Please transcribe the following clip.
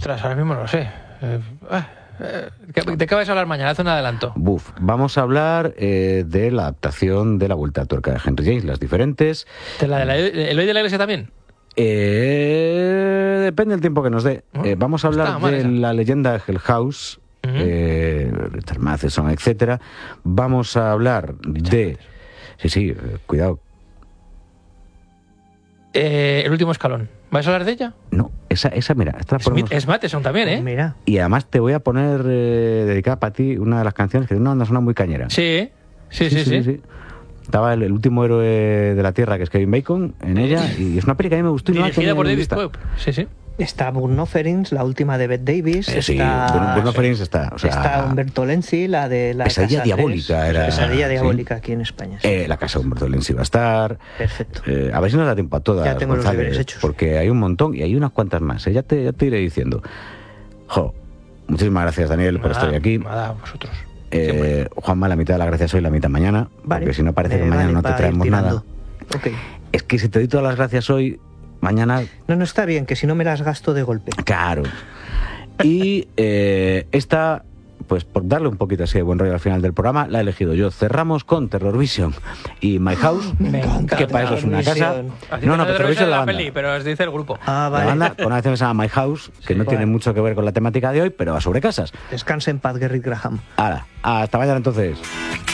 Ostras, ahora mismo no lo sé. ¿De qué vais a hablar mañana? Haz un adelanto. Vamos a hablar de la adaptación de La Vuelta a Tuerca de Henry James, las diferentes. ¿El hoy de la Iglesia también? Depende del tiempo que nos dé. Vamos a hablar de la leyenda de Hell House, Richard Matheson, etcétera. Vamos a hablar de... Sí, cuidado. El último escalón. ¿Vais a hablar de ella? No, esa mira. Esta Es Matheson también, ¿eh? Mira. Y además te voy a poner dedicada para ti una de las canciones que tiene una banda sonora muy cañera. Sí. Estaba el último héroe de la Tierra, que es Kevin Bacon, en ella, y es una peli que a mí me gustó. Dirigida por David Cope. Sí. Está Burn Offerings, la última de Bette Davis. Burn Offerings está. O sea, está Umberto Lenzi, la de la Pesadilla Casa Diabólica 3. era. Pesadilla Diabólica ¿sí? Aquí en España. Sí. La casa de Umberto Lenzi va a estar. Perfecto. A ver si nos da tiempo a todas. Ya tengo González, los deberes hechos. Porque hay un montón y hay unas cuantas más. Ya te iré diciendo. Muchísimas gracias, Daniel, por estar aquí. Nada, vosotros. Juanma, la mitad de las gracias hoy, la mitad mañana. Vale. Porque si no parece que mañana no te traemos nada. Okay. Es que si te doy todas las gracias hoy, mañana... No está bien, que si no me las gasto de golpe. Claro. Y esta, pues por darle un poquito así de buen rollo al final del programa, la he elegido yo. Cerramos con Terror Vision y My House, Me encanta que para eso es una casa. No, pero Terror Vision es la banda. peli, pero os dice el grupo. Ah, vale. La banda con una canción que se llama My House, que no tiene mucho que ver con la temática de hoy, pero va sobre casas. Descansa en paz, Gerrit Graham. Hasta mañana entonces.